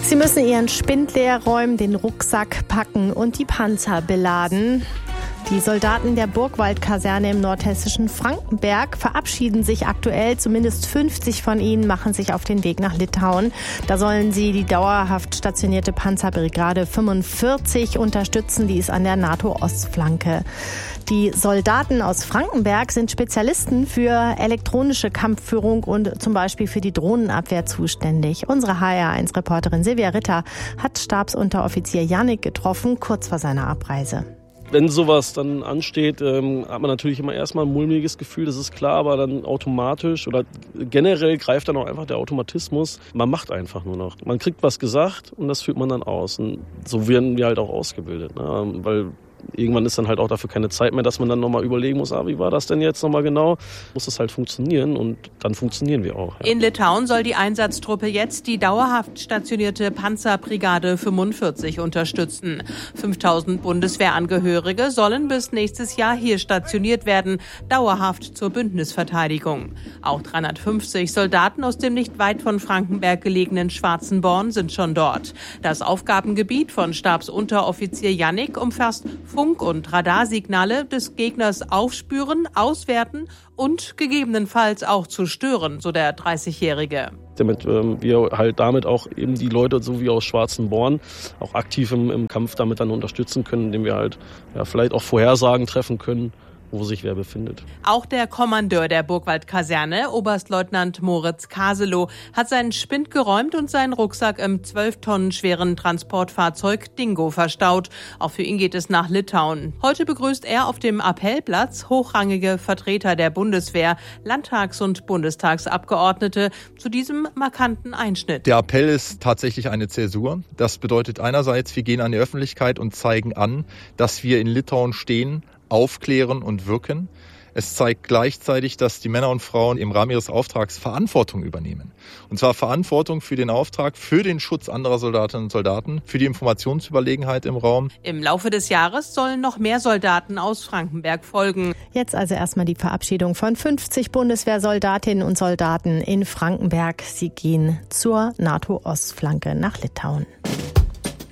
Sie müssen ihren Spind leer räumen, den Rucksack packen und die Panzer beladen. Die Soldaten der Burgwald-Kaserne im nordhessischen Frankenberg verabschieden sich aktuell. Zumindest 50 von ihnen machen sich auf den Weg nach Litauen. Da sollen sie die dauerhaft stationierte Panzerbrigade 45 unterstützen. Die ist an der NATO-Ostflanke. Die Soldaten aus Frankenberg sind Spezialisten für elektronische Kampfführung und zum Beispiel für die Drohnenabwehr zuständig. Unsere HR1-Reporterin Silvia Ritter hat Stabsunteroffizier Jannik getroffen, kurz vor seiner Abreise. Wenn sowas dann ansteht, hat man natürlich immer erstmal ein mulmiges Gefühl, das ist klar, aber dann automatisch oder generell greift dann auch einfach der Automatismus. Man macht einfach nur noch. Man kriegt was gesagt und das führt man dann aus. Und so werden wir halt auch ausgebildet, ne? Weil irgendwann ist dann halt auch dafür keine Zeit mehr, dass man dann nochmal überlegen muss, wie war das denn jetzt nochmal genau? Muss das halt funktionieren und dann funktionieren wir auch. Ja. In Litauen soll die Einsatztruppe jetzt die dauerhaft stationierte Panzerbrigade 45 unterstützen. 5000 Bundeswehrangehörige sollen bis nächstes Jahr hier stationiert werden, dauerhaft zur Bündnisverteidigung. Auch 350 Soldaten aus dem nicht weit von Frankenberg gelegenen Schwarzenborn sind schon dort. Das Aufgabengebiet von Stabsunteroffizier Jannik umfasst Funk- und Radarsignale des Gegners aufspüren, auswerten und gegebenenfalls auch zu stören, so der 30-Jährige. Damit wir halt damit auch eben die Leute, so wie aus Schwarzenborn, auch aktiv im Kampf damit dann unterstützen können, indem wir halt vielleicht auch Vorhersagen treffen können, wo sich wer befindet. Auch der Kommandeur der Burgwald-Kaserne, Oberstleutnant Moritz Kaselow, hat seinen Spind geräumt und seinen Rucksack im 12 Tonnen schweren Transportfahrzeug Dingo verstaut. Auch für ihn geht es nach Litauen. Heute begrüßt er auf dem Appellplatz hochrangige Vertreter der Bundeswehr, Landtags- und Bundestagsabgeordnete zu diesem markanten Einschnitt. Der Appell ist tatsächlich eine Zäsur. Das bedeutet einerseits, wir gehen an die Öffentlichkeit und zeigen an, dass wir in Litauen stehen, aufklären und wirken. Es zeigt gleichzeitig, dass die Männer und Frauen im Rahmen ihres Auftrags Verantwortung übernehmen. Und zwar Verantwortung für den Auftrag, für den Schutz anderer Soldatinnen und Soldaten, für die Informationsüberlegenheit im Raum. Im Laufe des Jahres sollen noch mehr Soldaten aus Frankenberg folgen. Jetzt also erstmal die Verabschiedung von 50 Bundeswehrsoldatinnen und Soldaten in Frankenberg. Sie gehen zur NATO-Ostflanke nach Litauen.